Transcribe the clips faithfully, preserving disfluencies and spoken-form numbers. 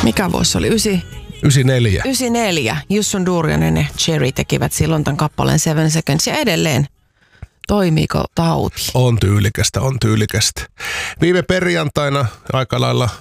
Mikä vuosi oli? Ysi? yhdeksänkymmentäneljä. yhdeksänkymmentäneljä. Jusson Durianen ja Cherry tekivät silloin tämän kappaleen Seven Seconds ja edelleen. Toimiiko tauti? On tyylikästä, on tyylikästä. Viime perjantaina aika lailla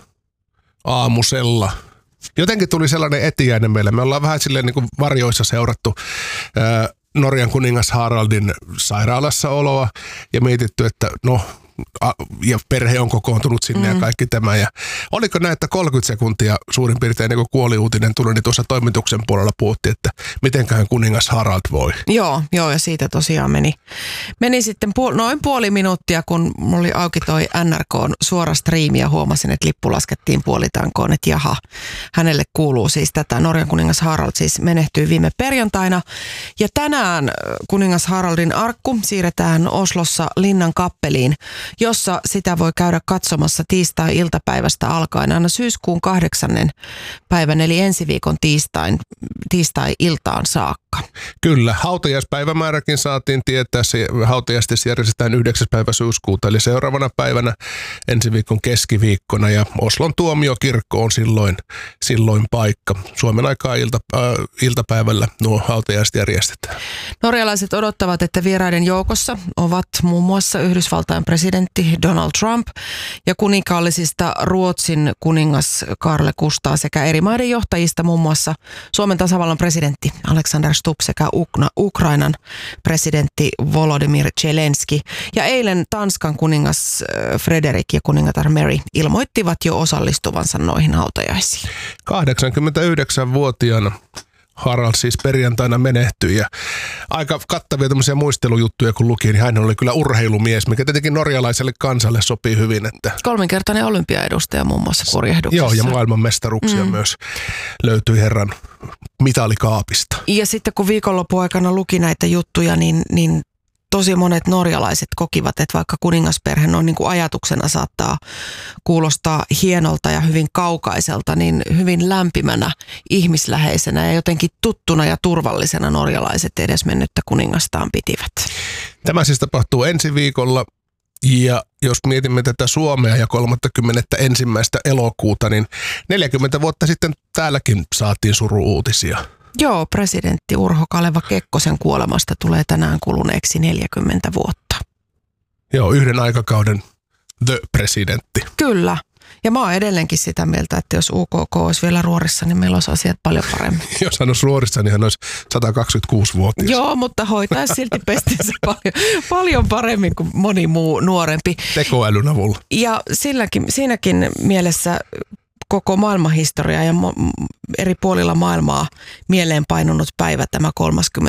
aamusella jotenkin tuli sellainen etiäinen meille. Me ollaan vähän silleen niin kuin varjoissa seurattu ää, Norjan kuningas Haraldin sairaalassa oloa ja mietitty, että no, a, ja perhe on kokoontunut sinne mm. ja kaikki tämä. Ja oliko näin, että kolmekymmentä sekuntia suurin piirtein niin kuin kuoliuutinen tuli, niin tuossa toimituksen puolella puhuttiin, että mitenköhän kuningas Harald voi. Joo, joo ja siitä tosiaan meni, meni sitten puol- noin puoli minuuttia, kun mulla oli auki toi N R K:n suora striimi ja huomasin, että lippu laskettiin puolitankoon, että jaha, hänelle kuuluu siis tätä. Norjan kuningas Harald siis menehtyi viime perjantaina ja tänään kuningas Haraldin arkku siirretään Oslossa Linnan kappeliin, jossa sitä voi käydä katsomassa tiistai-iltapäivästä alkaen aina syyskuun kahdeksannen päivän, eli ensi viikon tiistain, tiistai-iltaan saakka. Kyllä, hautajaispäivämääräkin saatiin tietää. Se hautajaiset järjestetään yhdeksäs päivä syyskuuta, eli seuraavana päivänä ensi viikon keskiviikkona, ja Oslon tuomiokirkko on silloin, silloin paikka. Suomen aikaa ilta, äh, iltapäivällä nuo hautajaiset järjestetään. Norjalaiset odottavat, että vieraiden joukossa ovat muun muassa Yhdysvaltain presidentti Donald Trump ja kuninkaallisista Ruotsin kuningas Carl Gustaf sekä eri maiden johtajista muun muassa Suomen tasavallan presidentti Alexander Stubb sekä Ukna, Ukrainan presidentti Volodymyr Zelensky. Ja eilen Tanskan kuningas Frederik ja kuningatar Mary ilmoittivat jo osallistuvansa noihin hautajaisiin. kahdeksankymmentäyhdeksänvuotiaana Harald siis perjantaina menehtyi ja aika kattavia tämmöisiä muistelujuttuja kun luki, niin hän oli kyllä urheilumies, mikä tietenkin norjalaiselle kansalle sopii hyvin. Että kolminkertainen olympiaedustaja muun muassa purjehduksessa. Joo, ja maailmanmestaruksia mm. myös löytyi herran mitalikaapista. Ja sitten kun viikonlopun aikana luki näitä juttuja, niin, niin tosi monet norjalaiset kokivat, että vaikka kuningasperhe on niin kuin ajatuksena saattaa kuulostaa hienolta ja hyvin kaukaiselta, niin hyvin lämpimänä, ihmisläheisenä ja jotenkin tuttuna ja turvallisena norjalaiset edesmennyttä kuningastaan pitivät. Tämä siis tapahtuu ensi viikolla. Ja jos mietimme tätä Suomea ja kolmaskymmenesensimmäinen elokuuta, niin neljäkymmentä vuotta sitten täälläkin saatiin suru-uutisia. Joo, presidentti Urho Kaleva Kekkosen kuolemasta tulee tänään kuluneeksi neljäkymmentä vuotta. Joo, yhden aikakauden the presidentti. Kyllä. Ja mä oon edelleenkin sitä mieltä, että jos U K K olisi vielä ruorissa, niin meillä olisi asiat paljon paremmin. Jos hän olisi ruorissa, niin hän olisi sata kaksikymmentäkuusi-vuotias. Joo, mutta hoitaisi silti pestinsä paljon, paljon paremmin kuin moni muu nuorempi. Tekoälyn avulla. Ja silläkin, siinäkin mielessä koko maailmanhistoria ja eri puolilla maailmaa mieleen painunut päivä tämä kolmaskymmenes